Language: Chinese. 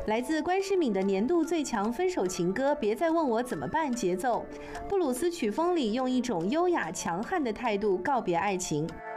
来自关诗敏的年度最强分手情歌《别再问我怎么办》节奏，布鲁斯曲风里用一种优雅强悍的态度告别爱情。